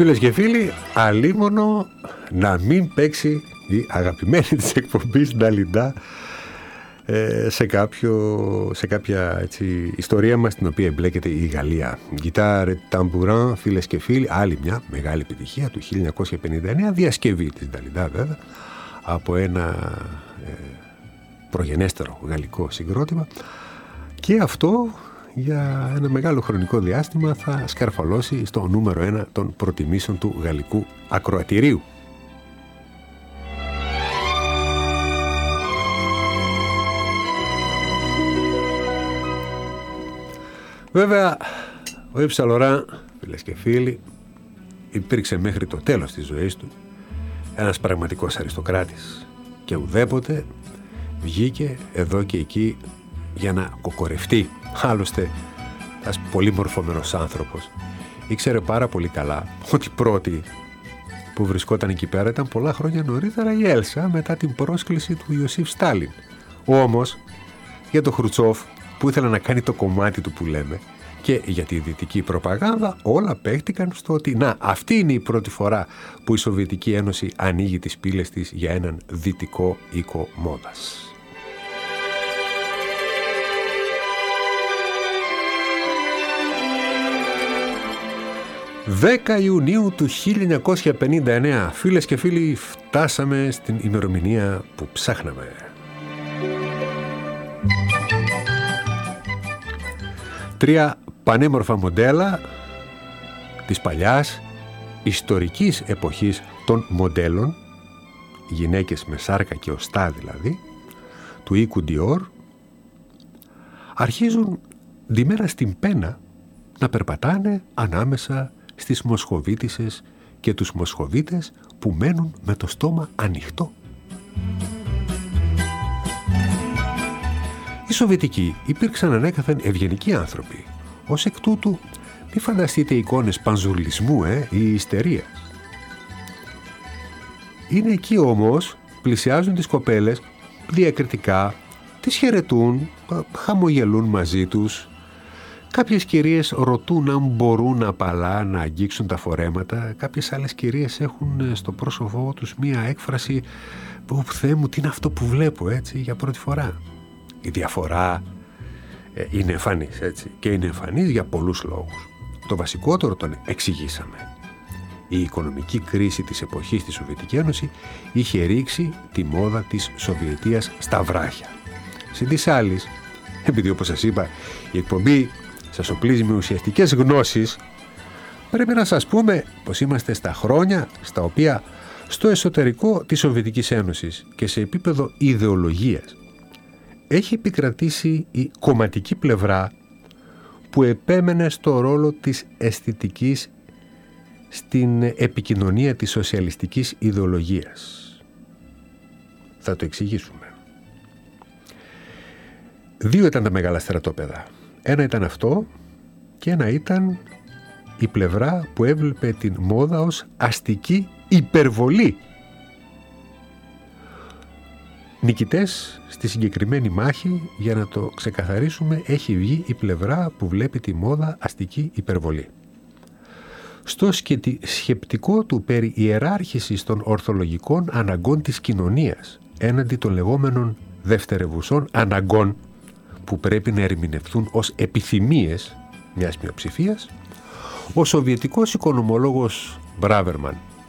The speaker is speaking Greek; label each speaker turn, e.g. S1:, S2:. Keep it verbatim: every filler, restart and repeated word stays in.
S1: Φίλες και φίλοι, αλίμονο να μην παίξει η αγαπημένη της εκπομπής Νταλιντά ε, σε, κάποιο, σε κάποια έτσι, ιστορία μας την οποία εμπλέκεται η Γαλλία. Γκιτάρ ταμπουράν, φίλες και φίλοι, άλλη μια μεγάλη επιτυχία του χίλια εννιακόσια πενήντα εννέα, διασκευή της Νταλιντά βέβαια, από ένα ε, προγενέστερο γαλλικό συγκρότημα, και αυτό για ένα μεγάλο χρονικό διάστημα θα σκαρφαλώσει στο νούμερο ένα των προτιμήσεων του γαλλικού ακροατηρίου. Βέβαια, ο Yves Saint Laurent, φίλες και φίλοι, υπήρξε μέχρι το τέλος της ζωής του ένας πραγματικός αριστοκράτης και ουδέποτε βγήκε εδώ και εκεί για να κοκορευτεί. Άλλωστε, ένας πολύ μορφωμένος άνθρωπος ήξερε πάρα πολύ καλά ότι η πρώτη που βρισκόταν εκεί πέρα ήταν πολλά χρόνια νωρίτερα η Έλσα, μετά την πρόσκληση του Ιωσήφ Στάλιν. Όμως, για τον Χρουτσόφ που ήθελε να κάνει το κομμάτι του που λέμε, και για τη δυτική προπαγάνδα, όλα παίχτηκαν στο ότι να, αυτή είναι η πρώτη φορά που η Σοβιετική Ένωση ανοίγει τις πύλες της για έναν δυτικό οίκο μόδας. δέκα Ιουνίου του χίλια εννιακόσια πενήντα εννέα, φίλες και φίλοι, φτάσαμε στην ημερομηνία που ψάχναμε. Τρία πανέμορφα μοντέλα της παλιάς ιστορικής εποχής των μοντέλων, γυναίκες με σάρκα και οστά δηλαδή, του οίκου Dior, αρχίζουν ντυμένα στην πένα να περπατάνε ανάμεσα στις Μοσχοβίτισσες και τους Μοσχοβίτες που μένουν με το στόμα ανοιχτό. Οι Σοβιετικοί υπήρξαν ανέκαθεν ευγενικοί άνθρωποι. Ως εκ τούτου, μη φανταστείτε εικόνες πανζουρλισμού ε, ή ιστερίας. Είναι εκεί όμως, πλησιάζουν τις κοπέλες διακριτικά, τις χαιρετούν, χαμογελούν μαζί τους. Κάποιες κυρίες ρωτούν αν μπορούν απαλά να αγγίξουν τα φορέματα. Κάποιες άλλες κυρίες έχουν στο πρόσωπό τους μία έκφραση που, Θεέ μου, τι είναι αυτό που βλέπω έτσι για πρώτη φορά. Η διαφορά ε, είναι εμφανής, έτσι, και είναι εμφανής για πολλούς λόγους. Το βασικότερο τον εξηγήσαμε. Η οικονομική κρίση της εποχής στη Σοβιετική Ένωση είχε ρίξει τη μόδα της Σοβιετίας στα βράχια. Συν της άλλης, επειδή όπως σας είπα η εκπομπή σας οπλίζει με ουσιαστικές γνώσεις, πρέπει να σας πούμε πως είμαστε στα χρόνια στα οποία στο εσωτερικό της Σοβιετικής Ένωσης και σε επίπεδο ιδεολογίας έχει επικρατήσει η κομματική πλευρά που επέμενε στο ρόλο της αισθητικής στην επικοινωνία της σοσιαλιστικής ιδεολογίας. Θα το εξηγήσουμε. Δύο ήταν τα μεγάλα στρατόπεδα. Ένα ήταν αυτό και ένα ήταν η πλευρά που έβλεπε την μόδα ως αστική υπερβολή. Νικητές στη συγκεκριμένη μάχη, για να το ξεκαθαρίσουμε, έχει βγει η πλευρά που βλέπει τη μόδα αστική υπερβολή. Στο σκεπτικό του περί ιεράρχησης των ορθολογικών αναγκών της κοινωνίας έναντι των λεγόμενων δευτερευουσών αναγκών που πρέπει να ερμηνευθούν ως επιθυμίες μιας μειοψηφίας, ο σοβιετικός οικονομολόγος Μπράβερμαν